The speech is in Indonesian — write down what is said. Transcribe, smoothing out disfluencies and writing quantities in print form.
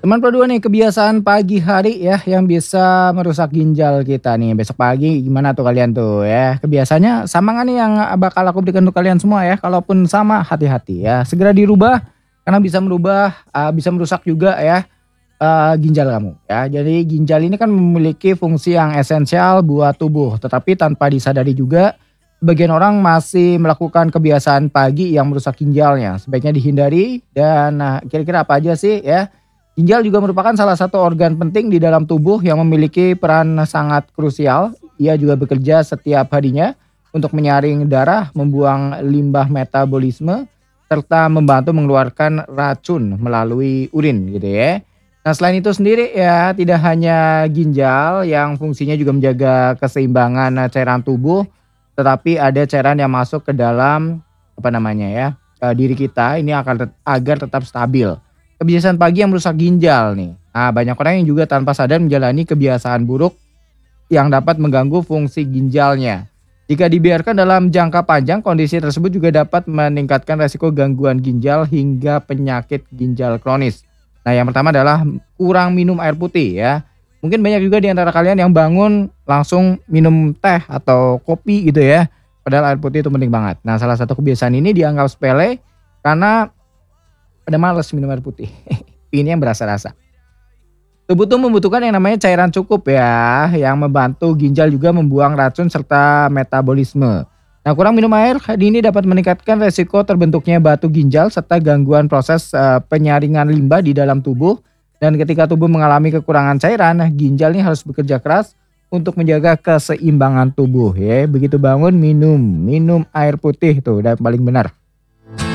Teman kedua nih, kebiasaan pagi hari ya yang bisa merusak ginjal kita nih. Besok pagi gimana tuh kalian tuh ya? Kebiasaannya sama nggak nih yang bakal aku berikan untuk kalian semua ya? Kalaupun sama, hati-hati ya. Segera dirubah karena bisa merubah, bisa merusak juga ya ginjal kamu ya. Jadi ginjal ini kan memiliki fungsi yang esensial buat tubuh, tetapi tanpa disadari juga sebagian orang masih melakukan kebiasaan pagi yang merusak ginjalnya. Sebaiknya dihindari dan kira-kira apa aja sih ya? Ginjal juga merupakan salah satu organ penting di dalam tubuh yang memiliki peran sangat krusial. Ia juga bekerja setiap harinya untuk menyaring darah, membuang limbah metabolisme, serta membantu mengeluarkan racun melalui urin gitu ya. Nah, selain itu sendiri ya, tidak hanya ginjal yang fungsinya juga menjaga keseimbangan cairan tubuh, tetapi ada cairan yang masuk ke dalam apa namanya ya, diri kita ini akan agar tetap stabil. Kebiasaan pagi yang merusak ginjal nih. Nah, banyak orang yang juga tanpa sadar menjalani kebiasaan buruk yang dapat mengganggu fungsi ginjalnya. Jika dibiarkan dalam jangka panjang, kondisi tersebut juga dapat meningkatkan resiko gangguan ginjal hingga penyakit ginjal kronis. Nah, yang pertama adalah kurang minum air putih ya. Mungkin banyak juga di antara kalian yang bangun langsung minum teh atau kopi gitu ya. Padahal air putih itu penting banget. Nah, salah satu kebiasaan ini dianggap sepele karena pada males minum air putih. Ini yang berasa-rasa. Tubuh tuh membutuhkan yang namanya cairan cukup ya, yang membantu ginjal juga membuang racun serta metabolisme. Nah, kurang minum air ini dapat meningkatkan resiko terbentuknya batu ginjal serta gangguan proses penyaringan limbah di dalam tubuh. Dan ketika tubuh mengalami kekurangan cairan, nah, ginjal ini harus bekerja keras untuk menjaga keseimbangan tubuh ya. Begitu bangun minum air putih tuh, dan paling benar.